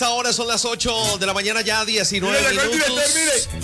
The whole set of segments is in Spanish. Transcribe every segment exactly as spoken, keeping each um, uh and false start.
Ahora son las ocho de la mañana, ya diecinueve mire, minutos. Director, mire.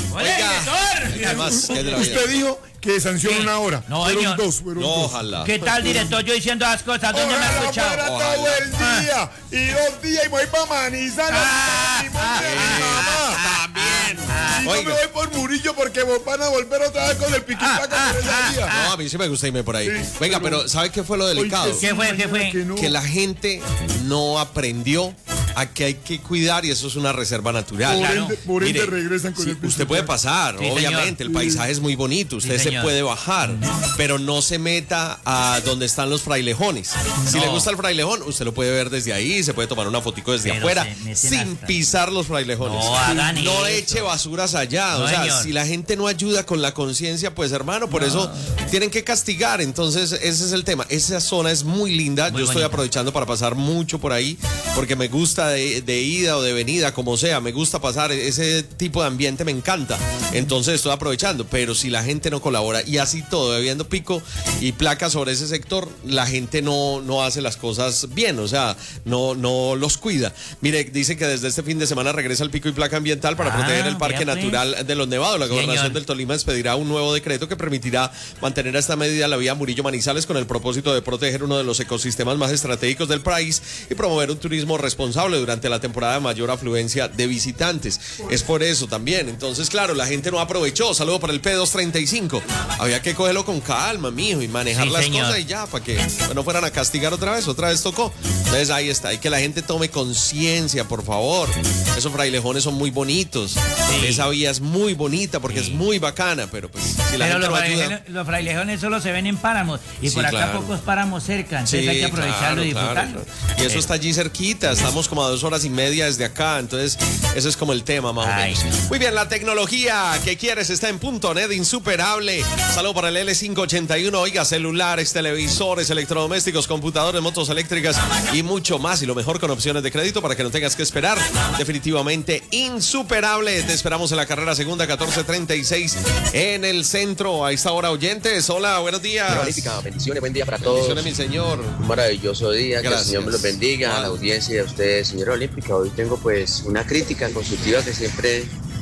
Oiga, además, ¿qué de la vida? Usted dijo que sancionó una hora. No, fueron señor. dos, fueron No, dos. ojalá. ¿Qué tal, director? Yo diciendo las cosas, ¿dónde me ha Ojalá escuchado? fuera Ojalá. todo el día y dos días y me voy para Manizales. Ah, y ah, mamá. También. Y no Oiga. me voy por Murillo porque van a volver otra vez con el piquipaca Ah, por esa ah, vía. No, a mí sí me gusta irme por ahí. Sí, Venga, pero- pero ¿sabe qué fue lo Oye, delicado? que ¿Qué fue, sí, qué fue? que no. Que la gente no aprendió a que hay que cuidar y eso es una reserva natural. Por Claro. ende, por ende Mire, regresan con sí, el piquipaca. usted puede pasar, Sí, obviamente, señor. el paisaje es muy bonito, usted Sí, se señor. puede bajar, pero no se meta a donde están los frailejones. Si No. le gusta el frailejón, usted lo puede ver desde ahí, se puede tomar una fotico desde Pero afuera, se meten sin hasta- pisar los frailejones. No hagan No eso. eche basuras allá, No, o sea, señor. si la gente no ayuda con la conciencia, pues hermano, por eso tienen que castigar, entonces ese es el tema. Esa zona es muy linda, Muy yo estoy bonita. aprovechando para pasar mucho por ahí, porque me gusta de, de ida o de venida, como sea, me gusta pasar, ese tipo de ambiente me encanta, entonces estoy aprovechando, pero si la gente no colabora y así todo, habiendo pico y placa sobre ese sector, la gente no, no hace las cosas bien, o sea, no, no los cuida. Mire, dice que desde este fin de semana regresa el pico y placa ambiental para Ah, proteger el Parque vea, pues. Natural de los Nevados. La Sí, Gobernación señor. del Tolima expedirá un nuevo decreto que permitirá mantener a esta medida la vía Murillo Manizales con el propósito de proteger uno de los ecosistemas más estratégicos del país y promover un turismo responsable durante la temporada de mayor afluencia de visitantes. Es por eso también. Entonces, claro, la gente no aprovechó. Saludo para el P doscientos treinta y cinco. Había que cogerlo con calma, mijo, y manejar Sí, las señor. cosas y ya, para que no fueran a castigar otra vez. Otra vez tocó. Entonces, ahí está. Hay que la gente tome conciencia, por favor. Esos frailejones son muy bonitos. Sí. Esa vía es muy bonita porque Sí. es muy bacana, pero pues si la Pero gente los, no ayuda. frailejones, los frailejones solo se ven en páramos y Sí, por acá claro. pocos páramos cerca, entonces hay que aprovecharlo y claro, disfrutarlo. claro. Y eso está allí cerquita, estamos como a dos horas y media desde acá, entonces ese es como el tema más Ay. o menos. Muy bien, la tecnología que quieres está en punto net, insuperable. Saludo para el L cinco ochenta y uno, oiga, celulares, televisores, electrodomésticos, computadores, motos eléctricas y mucho más. Y lo mejor con opciones de crédito para que no tengas que esperar. Definitivamente insuperable. Te esperamos en la carrera segunda catorce treinta y seis en el centro. A esta hora, oyentes. Hola, buenos días. Olímpica, bendiciones, buen día para todos. Bendiciones, mi señor. Un maravilloso día, que el Gracias. Señor me los bendiga, a Vale. la audiencia y a ustedes, señora Olímpica. Hoy tengo pues una crítica constructiva que siempre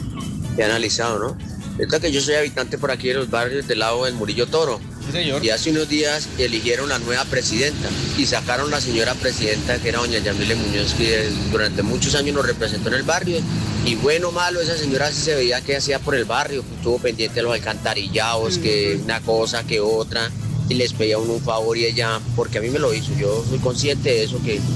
he analizado, ¿no? Resulta que yo soy habitante por aquí de los barrios del lado del Murillo Toro. Sí, señor. Y hace unos días eligieron la nueva presidenta y sacaron la señora presidenta que era doña Yamile Muñoz, que durante muchos años nos representó en el barrio. Y bueno o malo, esa señora sí se veía que hacía por el barrio, estuvo pendiente de los alcantarillados, que una cosa, que otra, y les pedía uno un favor y ella, porque a mí me lo hizo, yo soy consciente de eso, que...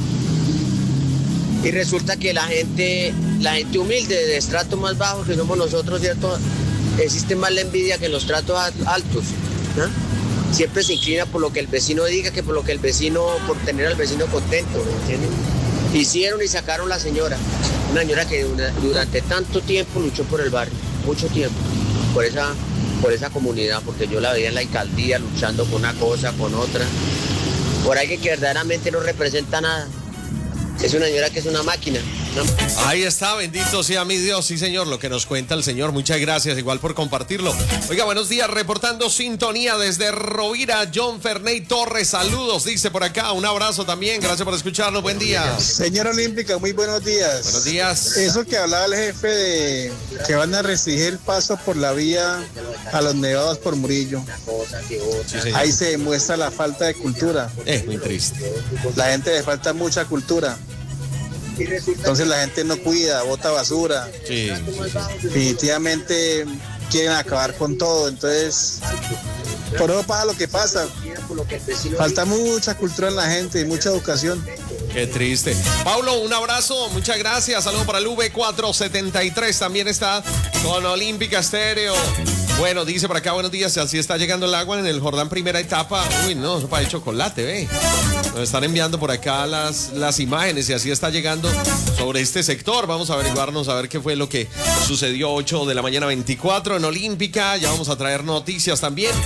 Y resulta que la gente, la gente humilde, de estrato más bajo, que somos nosotros, ¿cierto? Existe más la envidia que en los tratos altos, ¿no? Siempre se inclina por lo que el vecino diga que por lo que el vecino, por tener al vecino contento, ¿me entienden? Hicieron y sacaron la señora, una señora que una- durante tanto tiempo luchó por el barrio, mucho tiempo, por esa, por esa comunidad, porque yo la veía en la alcaldía luchando con una cosa, con otra, por alguien que verdaderamente no representa nada. Es una señora que es una máquina, ¿no? Ahí está, bendito sea mi Dios, sí señor, lo que nos cuenta el señor, muchas gracias, igual por compartirlo. Oiga, buenos días, reportando sintonía desde Rovira, John Ferney Torres, saludos, dice por acá, un abrazo también, gracias por escucharnos, buen día. Señora Olímpica, muy buenos días. Buenos días. Eso que hablaba el jefe de que van a restringir el paso por la vía a los Nevados por Murillo. Sí, señor. Ahí se demuestra la falta de cultura. Es muy triste. La gente le falta mucha cultura. Entonces la gente no cuida, bota basura. Sí. Definitivamente quieren acabar con todo. Entonces, por eso pasa lo que pasa. Falta mucha cultura en la gente y mucha educación. Qué triste. Paulo, un abrazo, muchas gracias. Saludos para el V cuatrocientos setenta y tres. También está con Olímpica Estéreo. Bueno, dice por acá, buenos días. Así está llegando el agua en el Jordán primera etapa. Uy, no, eso para el chocolate, ve. Nos están enviando por acá las, las imágenes y así está llegando sobre este sector. Vamos a averiguarnos a ver qué fue lo que sucedió ocho de la mañana veinticuatro en Olímpica. Ya vamos a traer noticias también.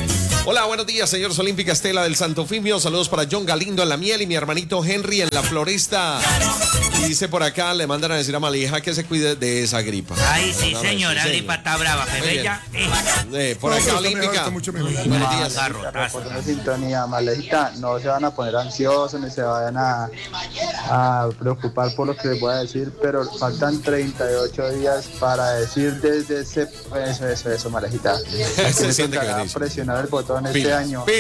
Hola, buenos días, señores Olímpica Estela del Santo Fimio. Saludos para John Galindo en la miel y mi hermanito Henry en la floresta. Y dice por acá, le mandan a decir a Malija que se cuide de esa gripa. Ay, sí, señor, la gripa está brava, pero ella... Eh. Eh, por No, acá, pero está Olímpica. mejor, está mucho mejor. Buenos días. Por sintonía, Malejita, no se van a poner ansiosos ni se vayan a, a preocupar por lo que les voy a decir, pero faltan treinta y ocho días para decir desde ese... Eso, eso, eso, Malejita. Se siente que a dice. presionar el botón este Pila, año. pila.